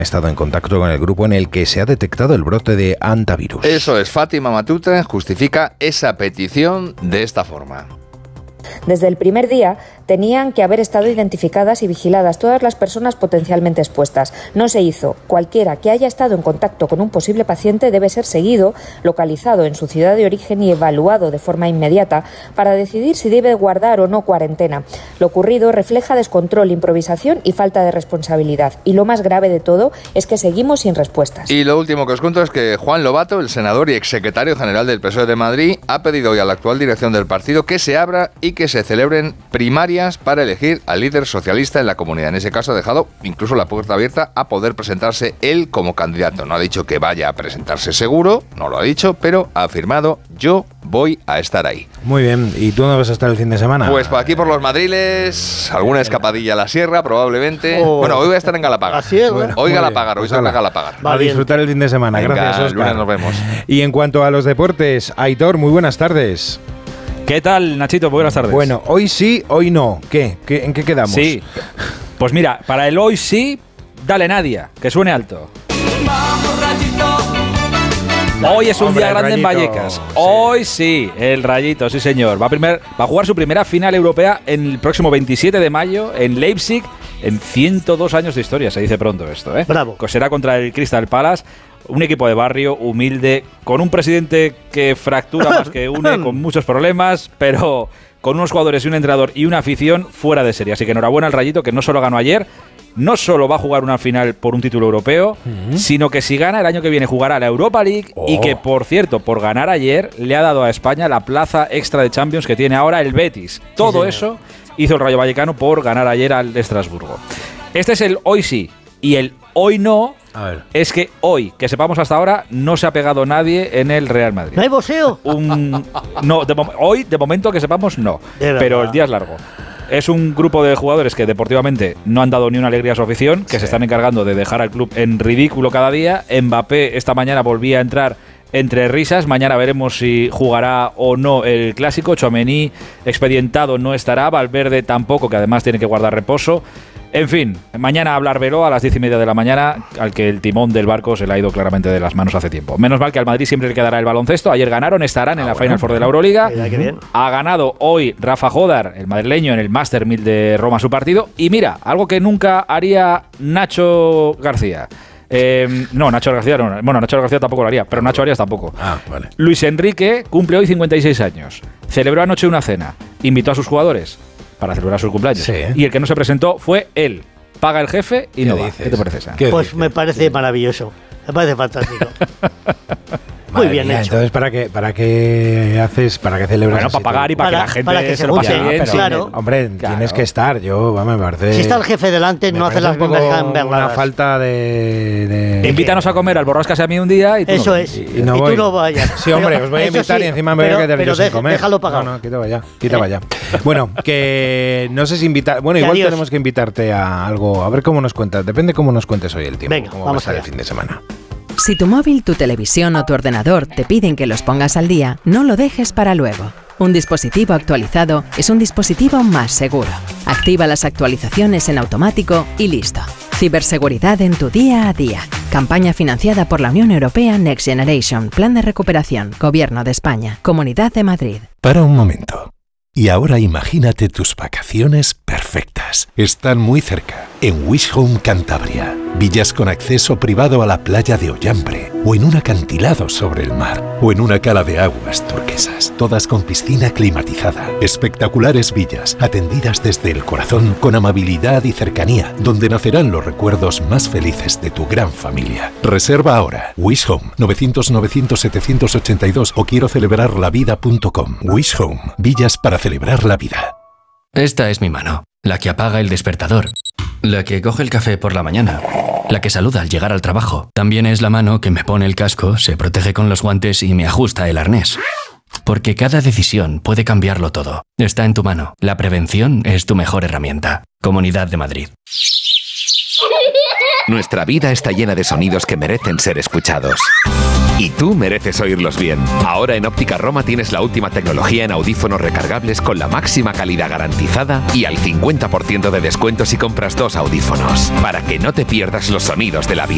estado en contacto con el grupo en el que se ha detectado el brote de hantavirus. Eso es, Fátima Matute justifica esa petición de esta forma. Desde el primer día tenían que haber estado identificadas y vigiladas todas las personas potencialmente expuestas. No se hizo. Cualquiera que haya estado en contacto con un posible paciente debe ser seguido, localizado en su ciudad de origen y evaluado de forma inmediata para decidir si debe guardar o no cuarentena. Lo ocurrido refleja descontrol, improvisación y falta de responsabilidad. Y lo más grave de todo es que seguimos sin respuestas. Y lo último que os cuento es que Juan Lobato, el senador y exsecretario general del PSOE de Madrid, ha pedido hoy a la actual dirección del partido que se abra y que se celebren primarias para elegir al líder socialista en la comunidad. En ese caso ha dejado incluso la puerta abierta a poder presentarse él como candidato. No ha dicho que vaya a presentarse seguro, no lo ha dicho, pero ha afirmado: yo voy a estar ahí. Muy bien, ¿y tú dónde vas a estar el fin de semana? Pues por aquí por los Madriles, alguna escapadilla a la sierra probablemente. Bueno, hoy voy a estar en Galapagar. Bueno, hoy Galapagar, hoy toca Galapagar. A disfrutar el fin de semana. Venga, gracias, Óscar. el lunes nos vemos. Y en cuanto a los deportes, Aitor, muy buenas tardes. ¿Qué tal, Nachito? Buenas tardes. Bueno, hoy sí, hoy no. ¿En qué quedamos? Sí. Pues mira, para el hoy sí, dale Nadia, que suene alto. Hoy es un día grande en Vallecas. Sí. Hoy sí, el Rayito, sí señor. Va a jugar su primera final europea el próximo 27 de mayo en Leipzig, en 102 años de historia, se dice pronto esto, ¿eh? Bravo. Será contra el Crystal Palace. Un equipo de barrio, humilde, con un presidente que fractura más que une, con muchos problemas, pero con unos jugadores y un entrenador y una afición fuera de serie. Así que enhorabuena al Rayito, que no solo ganó ayer, no solo va a jugar una final por un título europeo, sino que si gana el año que viene jugará la Europa League y que, por cierto, por ganar ayer, le ha dado a España la plaza extra de Champions que tiene ahora el Betis. Todo eso hizo el Rayo Vallecano por ganar ayer al Estrasburgo. Este es el hoy sí, y el hoy no. A ver. Es que hoy, que sepamos hasta ahora, no se ha pegado nadie en el Real Madrid. ¿No hay boxeo? No, hoy, de momento que sepamos, no. Pero el día es largo. Es un grupo de jugadores que deportivamente no han dado ni una alegría a su afición, que se están encargando de dejar al club en ridículo cada día. Mbappé esta mañana volvía a entrar entre risas. Mañana veremos si jugará o no el Clásico. Tchouaméni, expedientado, no estará. Valverde tampoco, que además tiene que guardar reposo. En fin, mañana hablar Arbeloa a las 10:30 de la mañana, al que el timón del barco se le ha ido claramente de las manos hace tiempo. Menos mal que al Madrid siempre le quedará el baloncesto. Ayer ganaron, estarán en la Final Four de la Euroliga. Ha ganado hoy Rafa Jodar, el madrileño, en el Master 1000 de Roma su partido. Y mira, algo que nunca haría Nacho García. Nacho García no. Bueno, Nacho García tampoco lo haría, pero Nacho Arias tampoco. Vale. Luis Enrique cumple hoy 56 años. Celebró anoche una cena. Invitó a sus jugadores para celebrar sus cumpleaños. Sí. Y el que no se presentó fue él. Paga el jefe y no va. ¿Qué te parece esa? Pues me parece maravilloso. Me parece fantástico. Muy bien hecho. Entonces, ¿para qué haces? ¿Para qué celebras? Bueno, para pagar y para que la gente se lo pase bien. Pero, claro. Hombre, tienes que estar. Me parece. Si está el jefe delante, no hace las mismas gambas. Una falta de... Invítanos a comer al Borrascase a mí un día y tú eso no. es. Y tú no vayas. Sí, hombre, os voy a invitar y encima me voy a quedar yo sin comer. Déjalo pagar. No, quita vaya. Bueno, que no sé si invitar... Bueno, igual tenemos que invitarte a algo. A ver cómo nos cuentas. Depende cómo nos cuentes hoy el tiempo. Venga, cómo va a estar el fin de semana. Si tu móvil, tu televisión o tu ordenador te piden que los pongas al día, no lo dejes para luego. Un dispositivo actualizado es un dispositivo más seguro. Activa las actualizaciones en automático y listo. Ciberseguridad en tu día a día. Campaña financiada por la Unión Europea Next Generation. Plan de recuperación. Gobierno de España. Comunidad de Madrid. Para un momento. Y ahora imagínate tus vacaciones perfectas. Están muy cerca, en Wish Home Cantabria. Villas con acceso privado a la playa de Ollambre, o en un acantilado sobre el mar, o en una cala de aguas turquesas, todas con piscina climatizada. Espectaculares villas, atendidas desde el corazón con amabilidad y cercanía, donde nacerán los recuerdos más felices de tu gran familia. Reserva ahora. Wish Home, 900-900-782 o quiero celebrarlavida.com. Wish Home, villas para celebrar la vida. Esta es mi mano, la que apaga el despertador, la que coge el café por la mañana, la que saluda al llegar al trabajo. También es la mano que me pone el casco, se protege con los guantes y me ajusta el arnés. Porque cada decisión puede cambiarlo todo. Está en tu mano. La prevención es tu mejor herramienta. Comunidad de Madrid. Nuestra vida está llena de sonidos que merecen ser escuchados. Y tú mereces oírlos bien. Ahora en Óptica Roma tienes la última tecnología en audífonos recargables con la máxima calidad garantizada y al 50% de descuento si compras 2 audífonos. Para que no te pierdas los sonidos de la vida.